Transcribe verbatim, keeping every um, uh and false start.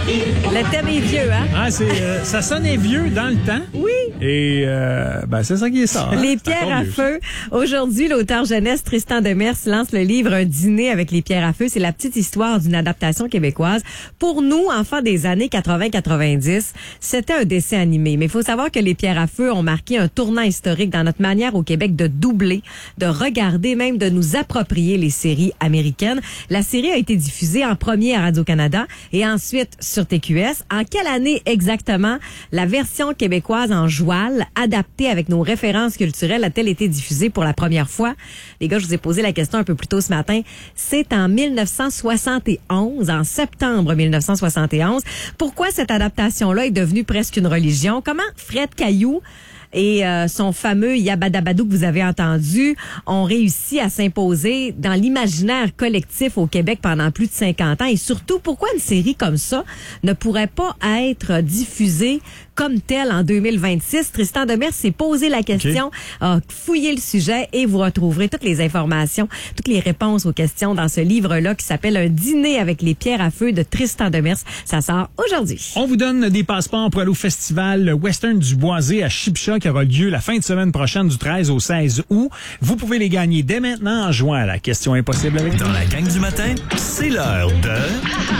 Le thème est vieux, hein? Ah, c'est, euh, ça sonnait vieux dans le temps. Oui. Et euh, ben, c'est ça qui est ça. Hein? Les pierres à feu. Aujourd'hui, l'auteur jeunesse Tristan Demers lance le livre Un dîner avec les pierres à feu. C'est la petite histoire d'une adaptation québécoise. Pour nous, enfants des années quatre-vingts quatre-vingt-dix, c'était un dessin animé. Mais il faut savoir que les pierres à feu ont marqué un tournant historique dans notre manière au Québec de doubler, de regarder, même de nous approprier les séries américaines. La série a été diffusée en premier à Radio-Canada et ensuite sur T Q S. En quelle année exactement la version québécoise en joual, adaptée avec nos références culturelles, a-t-elle été diffusée pour la première fois? Les gars, je vous ai posé la question un peu plus tôt ce matin. C'est en mille neuf cent soixante et onze, en septembre mille neuf cent soixante et onze. Pourquoi cette adaptation-là est devenue presque une religion? Comment Fred Caillou et euh, son fameux Yabadabadou que vous avez entendu ont réussi à s'imposer dans l'imaginaire collectif au Québec pendant plus de cinquante ans? Et surtout, pourquoi une série comme ça ne pourrait pas être diffusée comme telle en deux mille vingt-six? Tristan Demers s'est posé la question, okay. a fouillé le sujet et vous retrouverez toutes les informations, toutes les réponses aux questions dans ce livre-là qui s'appelle Un dîner avec les pierres à feu de Tristan Demers. Ça sort aujourd'hui. On vous donne des passeports pour aller au festival Western du Boisé à Chipcha qui aura lieu la fin de semaine prochaine du treize au seize août. Vous pouvez les gagner dès maintenant en jouant à la question impossible avec nous. Dans la gang du matin, c'est l'heure de...